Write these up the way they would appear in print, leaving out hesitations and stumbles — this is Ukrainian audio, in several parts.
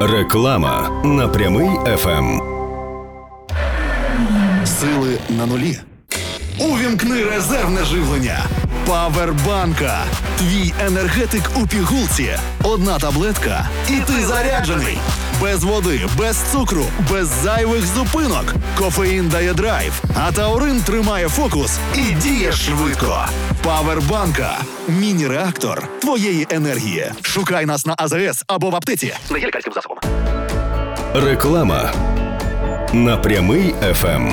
Реклама на Прямий ФМ. Сили на нулі. Увімкни резервне живлення. Павербанка. Твій енергетик у пігулці. Одна таблетка і ти заряджений. Без води, без цукру, без зайвих зупинок. Кофеїн дає драйв, а таурин тримає фокус і діє швидко. Павербанка. Міні-реактор твоєї енергії. Шукай нас на АЗС або в аптеці. За лікарським засобом. Реклама на Прямий ФМ.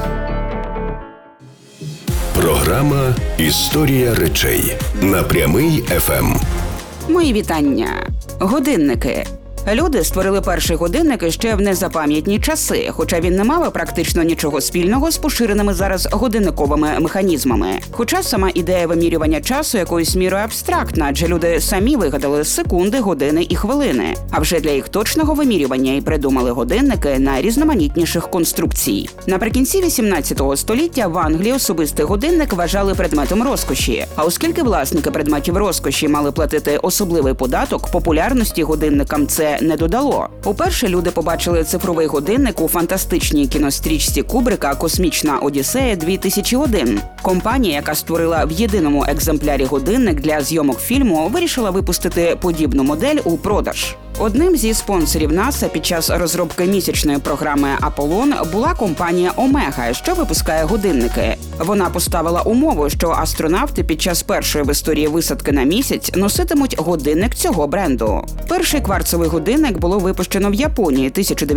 Програма «Історія речей» на Прямий ФМ. Мої вітання. Годинники. Люди створили перші годинники ще в незапам'ятні часи, хоча він не мав практично нічого спільного з поширеними зараз годинниковими механізмами. Хоча сама ідея вимірювання часу якоюсь мірою абстрактна, адже люди самі вигадали секунди, години і хвилини. А вже для їх точного вимірювання і придумали годинники найрізноманітніших конструкцій. Наприкінці 18 століття в Англії особистий годинник вважали предметом розкоші. А оскільки власники предметів розкоші мали платити особливий податок, популярності годинникам це не додало. Уперше люди побачили цифровий годинник у фантастичній кінострічці Кубрика «Космічна Одіссея-2001». Компанія, яка створила в єдиному екземплярі годинник для зйомок фільму, вирішила випустити подібну модель у продаж. Одним зі спонсорів НАСА під час розробки місячної програми «Аполлон» була компанія «Омега», що випускає годинники. Вона поставила умову, що астронавти під час першої в історії висадки на місяць носитимуть годинник цього бренду. Перший кварцевий годинник було випущено в Японії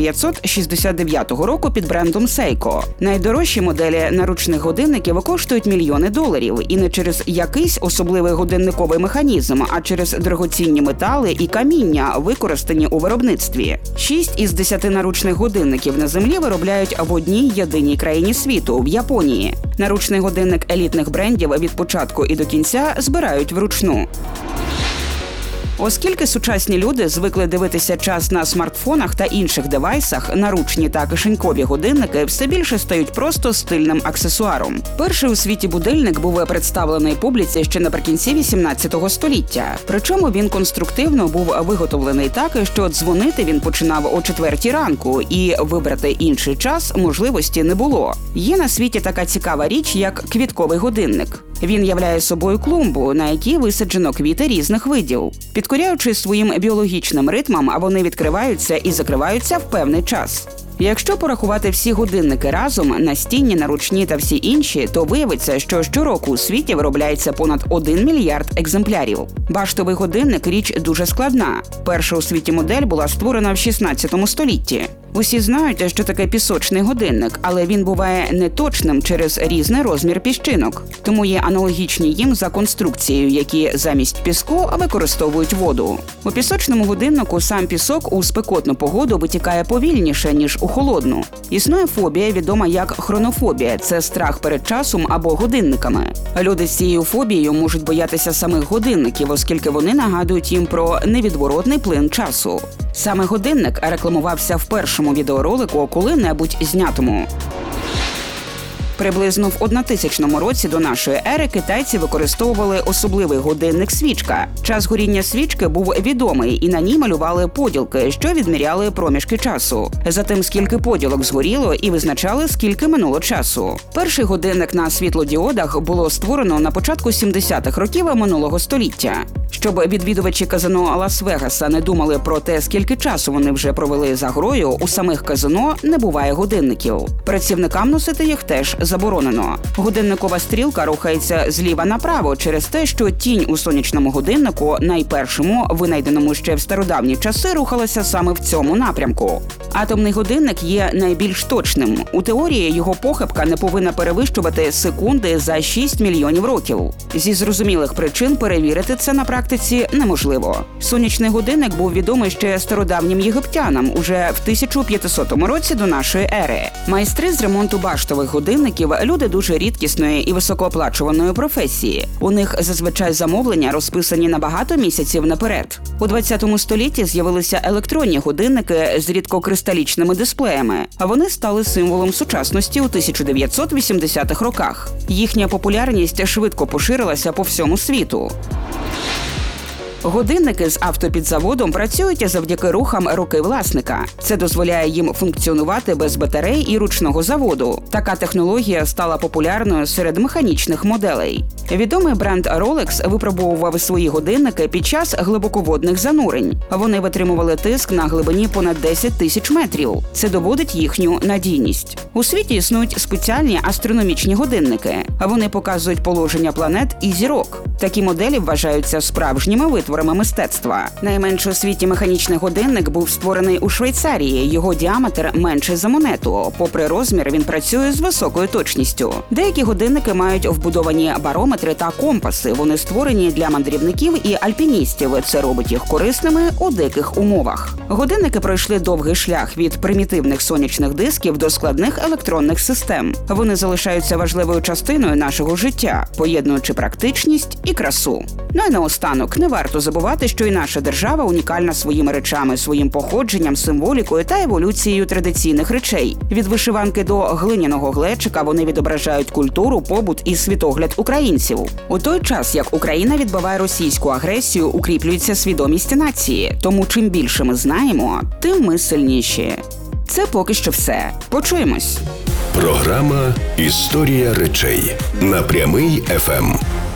1969 року під брендом Seiko. Найдорожчі моделі наручних годинників коштують мільйони доларів, і не через якийсь особливий годинниковий механізм, а через дорогоцінні метали і каміння, використані у виробництві. 6 із 10 наручних годинників на Землі виробляють в одній єдиній країні світу – в Японії. Наручний годинник елітних брендів від початку і до кінця збирають вручну. Оскільки сучасні люди звикли дивитися час на смартфонах та інших девайсах, наручні та кишенькові годинники все більше стають просто стильним аксесуаром. Перший у світі будильник був представлений публіці ще наприкінці 18 століття. Причому він конструктивно був виготовлений так, що дзвонити він починав о 4 ранку, і вибрати інший час можливості не було. Є на світі така цікава річ, як квітковий годинник. Він являє собою клумбу, на якій висаджено квіти різних видів. Підкоряючи своїм біологічним ритмам, вони відкриваються і закриваються в певний час. Якщо порахувати всі годинники разом, настінні, наручні та всі інші, то виявиться, що щороку у світі виробляється понад 1 мільярд екземплярів. Баштовий годинник – річ дуже складна. Перша у світі модель була створена в 16 столітті. Усі знають, що таке пісочний годинник, але він буває неточним через різний розмір піщинок. Тому є аналогічні їм за конструкцією, які замість піску використовують воду. У пісочному годиннику сам пісок у спекотну погоду витікає повільніше, ніж у холодну. Існує фобія, відома як хронофобія – це страх перед часом або годинниками. Люди з цією фобією можуть боятися самих годинників, оскільки вони нагадують їм про невідворотний плин часу. Саме годинник рекламувався в першому відеоролику коли-небудь знятому. Приблизно в 1000 році до нашої ери китайці використовували особливий годинник свічка. Час горіння свічки був відомий, і на ній малювали поділки, що відміряли проміжки часу. Затим, скільки поділок згоріло, і визначали, скільки минуло часу. Перший годинник на світлодіодах було створено на початку 70-х років минулого століття. Щоб відвідувачі казино Лас-Вегаса не думали про те, скільки часу вони вже провели за грою, у самих казино не буває годинників. Працівникам носити їх теж заборонено. Годинникова стрілка рухається зліва направо через те, що тінь у сонячному годиннику, найпершому, винайденому ще в стародавні часи, рухалася саме в цьому напрямку. Атомний годинник є найбільш точним. У теорії його похибка не повинна перевищувати секунди за 6 мільйонів років. Зі зрозумілих причин перевірити це на практиці неможливо. Сонячний годинник був відомий ще стародавнім єгиптянам уже в 1500 році до нашої ери. Майстри з ремонту баштових годинників – люди дуже рідкісної і високооплачуваної професії. У них зазвичай замовлення розписані на багато місяців наперед. У 20 столітті з'явилися електронні годинники з рідкокристалічними дисплеями, а вони стали символом сучасності у 1980-х роках. Їхня популярність швидко поширилася по всьому світу. Годинники з автопідзаводом працюють завдяки рухам руки власника. Це дозволяє їм функціонувати без батарей і ручного заводу. Така технологія стала популярною серед механічних моделей. Відомий бренд Rolex випробовував свої годинники під час глибоководних занурень. Вони витримували тиск на глибині понад 10 тисяч метрів. Це доводить їхню надійність. У світі існують спеціальні астрономічні годинники. Вони показують положення планет і зірок. Такі моделі вважаються справжніми витворами мистецтва. Найменший у світі механічний годинник був створений у Швейцарії. Його діаметр менший за монету. Попри розмір, він працює з високою точністю. Деякі годинники мають вбудовані барометри та компаси. Вони створені для мандрівників і альпіністів. Це робить їх корисними у диких умовах. Годинники пройшли довгий шлях від примітивних сонячних дисків до складних електронних систем. Вони залишаються важливою частиною нашого життя, поєднуючи практичність і красу. Ну і наостанок, не варто забувати, що і наша держава унікальна своїми речами, своїм походженням, символікою та еволюцією традиційних речей. Від вишиванки до глиняного глечика вони відображають культуру, побут і світогляд українців. У той час, як Україна відбиває російську агресію, укріплюється свідомість нації. Тому чим більше ми знаємо, тим ми сильніші. Це поки що все. Почуємось. Програма «Історія речей» на Прямий ФМ.